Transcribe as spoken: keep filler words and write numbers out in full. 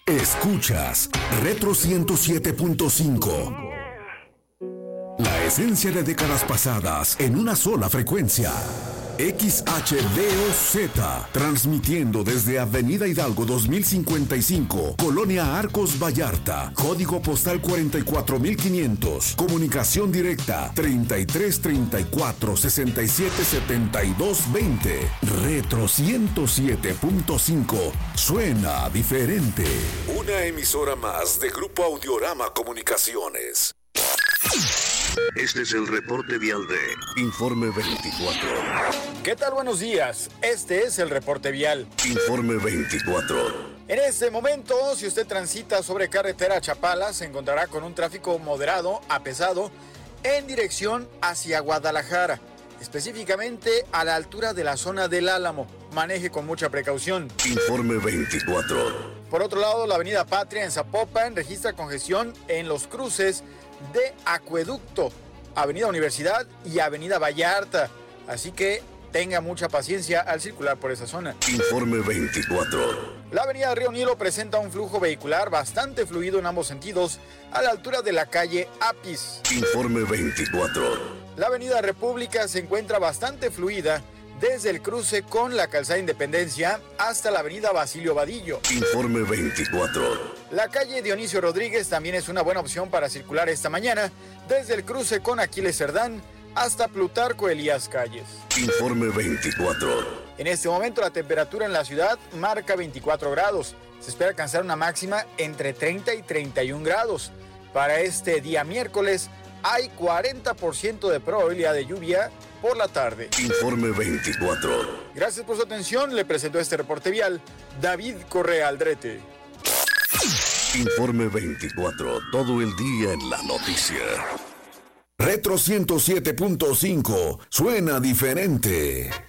Escuchas Retro ciento siete punto cinco. La esencia de décadas pasadas en una sola frecuencia. X H D O Z, transmitiendo desde Avenida Hidalgo dos mil cincuenta y cinco, Colonia Arcos Vallarta, código postal cuarenta y cuatro mil quinientos, comunicación directa treinta y tres treinta y cuatro sesenta y siete setenta y dos veinte. Retro ciento siete punto cinco, suena diferente. Una emisora más de Grupo Audiorama Comunicaciones. Este es el reporte vial de Informe veinticuatro. ¿Qué tal? Buenos días. Este es el reporte vial. Informe veinticuatro. En este momento, si usted transita sobre carretera Chapala, se encontrará con un tráfico moderado a pesado en dirección hacia Guadalajara, específicamente a la altura de la zona del Álamo. Maneje con mucha precaución. Informe veinticuatro. Por otro lado, la avenida Patria en Zapopan registra congestión en los cruces de Acueducto, Avenida Universidad y Avenida Vallarta. Así que tenga mucha paciencia al circular por esa zona. Informe veinticuatro. La avenida Río Nilo presenta un flujo vehicular bastante fluido en ambos sentidos a la altura de la calle Apis. Informe veinticuatro. La avenida República se encuentra bastante fluida desde el cruce con la calzada Independencia hasta la avenida Basilio Vadillo. Informe veinticuatro. La calle Dionisio Rodríguez también es una buena opción para circular esta mañana desde el cruce con Aquiles Cerdán hasta Plutarco Elías Calles. Informe veinticuatro. En este momento la temperatura en la ciudad marca veinticuatro grados. Se espera alcanzar una máxima entre treinta y treinta y un grados. Para este día miércoles hay cuarenta por ciento de probabilidad de lluvia por la tarde. Informe veinticuatro. Gracias por su atención. Le presentó este reporte vial David Correa Aldrete. Informe veinticuatro. Todo el día en la noticia. Retro ciento siete punto cinco. Suena diferente.